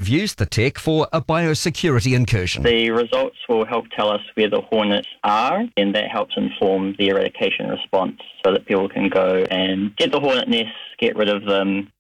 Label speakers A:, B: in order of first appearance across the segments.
A: have used the tech for a biosecurity incursion.
B: The results will help tell us where the hornets are, and that helps inform the eradication response so that people can go and get the hornet nests, get rid of them.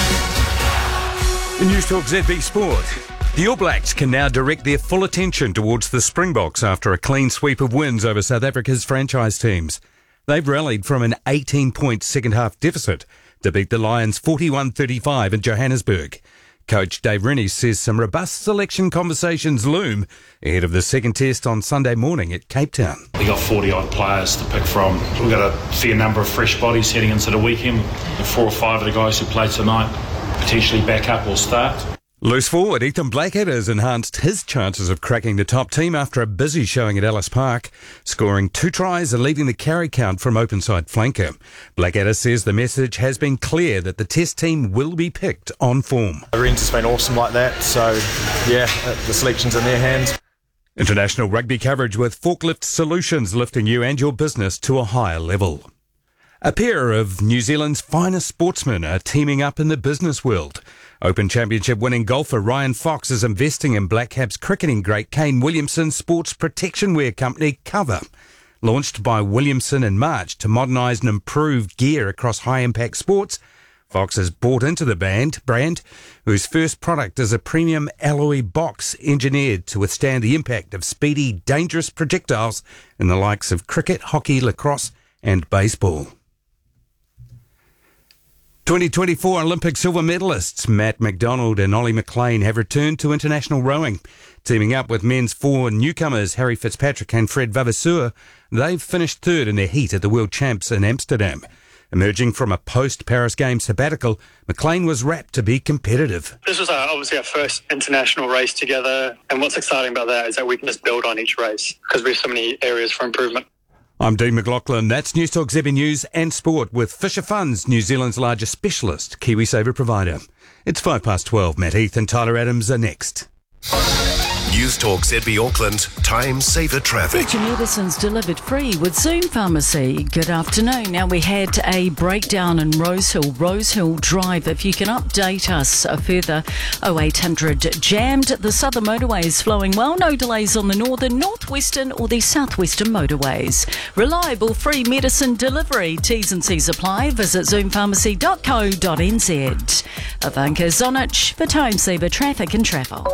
C: In News Talk ZB Sport, the All Blacks can now direct their full attention towards the Springboks after a clean sweep of wins over South Africa's franchise teams. They've rallied from an 18-point second-half deficit to beat the Lions 41-35 in Johannesburg. Coach Dave Rennie says some robust selection conversations loom ahead of the second test on Sunday morning at Cape Town.
D: We got 40-odd players to pick from. We've got a fair number of fresh bodies heading into the weekend. 4 or 5 of the guys who played tonight potentially back up will start.
C: Loose forward Ethan Blackadder has enhanced his chances of cracking the top team after a busy showing at Ellis Park, scoring 2 tries and leading the carry count from open side flanker. Blackadder says the message has been clear that the test team will be picked on form.
E: Rents has been awesome like that, so yeah, the selection's in their hands.
C: International rugby coverage with Forklift Solutions, lifting you and your business to a higher level. A pair of New Zealand's finest sportsmen are teaming up in the business world. Open Championship winning golfer Ryan Fox is investing in Black Caps cricketing great Kane Williamson's sports protection wear company Cover. Launched by Williamson in March to modernise and improve gear across high-impact sports, Fox has bought into the brand, whose first product is a premium alloy box engineered to withstand the impact of speedy, dangerous projectiles in the likes of cricket, hockey, lacrosse and baseball. 2024 Olympic silver medalists Matt McDonald and Ollie McLean have returned to international rowing. Teaming up with men's 4 newcomers Harry Fitzpatrick and Fred Vavasseur, they've finished third in their heat at the World Champs in Amsterdam. Emerging from a post-Paris Games sabbatical, McLean was rapt to be competitive.
F: This was obviously our first international race together, and what's exciting about that is that we can just build on each race because we have so many areas for improvement.
C: I'm Dean McLaughlin. That's News Talk ZB News and Sport with Fisher Funds, New Zealand's largest specialist KiwiSaver provider. It's 12:05. Matt Heath and Tyler Adams are next.
G: News Talk ZB Auckland, time saver traffic.
H: Get your medicines delivered free with Zoom Pharmacy. Good afternoon. Now, we had a breakdown in Rosehill Drive. If you can update us further, 0800 jammed. The southern motorway is flowing well. No delays on the northern, northwestern or the southwestern motorways. Reliable free medicine delivery. T's and C's apply. Visit zoompharmacy.co.nz. Ivanka Zonic for time saver traffic and travel.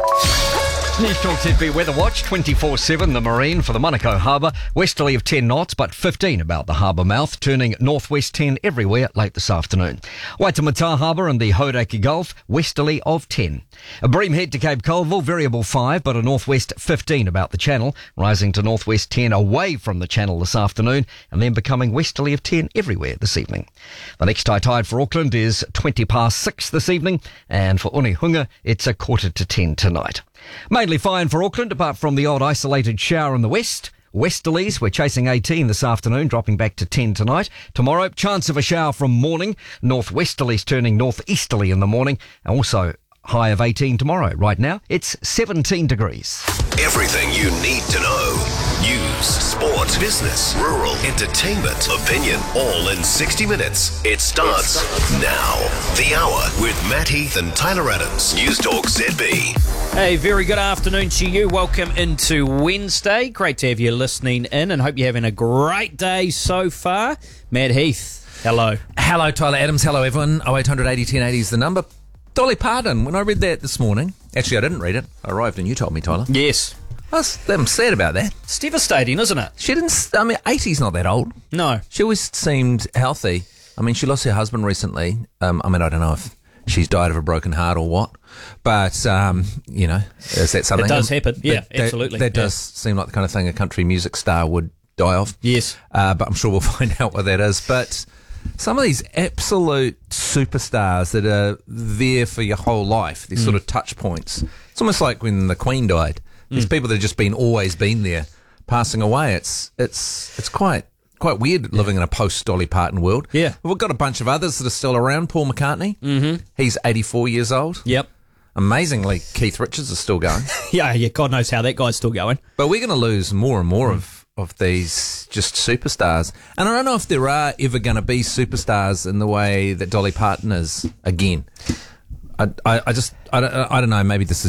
A: News Talk ZB Weather Watch 24/7. The Marine for the Manukau Harbour, westerly of 10 knots but 15 about the harbour mouth, turning northwest 10 everywhere late this afternoon. Waitemata Harbour and the Hauraki Gulf, westerly of 10. A Bream head to Cape Colville, variable 5 but a northwest 15 about the channel, rising to northwest 10 away from the channel this afternoon and then becoming westerly of 10 everywhere this evening. The next high tide for Auckland is 6:20 this evening, and for Unehunga it's 9:45 tonight. Mainly fine for Auckland, apart from the odd isolated shower in the west. Westerlies, we're chasing 18 this afternoon, dropping back to 10 tonight. Tomorrow, chance of a shower from morning. Northwesterlies turning northeasterly in the morning. And also high of 18 tomorrow. Right now, it's 17 degrees.
G: Everything you need to know. News, sport, business, rural, entertainment, opinion, all in 60 minutes. It starts now. The Hour with Matt Heath and Tyler Adams. News Talk ZB.
I: Hey, very good afternoon to you. Welcome into Wednesday. Great to have you listening in and hope you're having a great day so far. Matt Heath, hello.
J: Hello, Tyler Adams. Hello, everyone. 0800 80 1080 is the number. Dolly Parton, when I read that this morning, actually I didn't read it, I arrived and you told me, Tyler.
I: Yes.
J: I'm sad about that.
I: It's devastating, isn't it?
J: She didn't, 80's not that old.
I: No.
J: She always seemed healthy. I mean, she lost her husband recently. I don't know if she's died of a broken heart or what, but, is that something?
I: It does happen, yeah, absolutely.
J: That does seem like the kind of thing a country music star would die of.
I: Yes.
J: But I'm sure we'll find out what that is. But some of these absolute superstars that are there for your whole life, these sort of touch points. It's almost like when the Queen died. These people that have just always been there, passing away. It's quite weird living in a post-Dolly Parton world.
I: Yeah.
J: We've got a bunch of others that are still around. Paul McCartney. Mm-hmm. He's 84 years old.
I: Yep.
J: Amazingly, Keith Richards is still going.
I: yeah, God knows how that guy's still going.
J: But we're going to lose more and more of these just superstars. And I don't know if there are ever going to be superstars in the way that Dolly Parton is again. I don't know, maybe this is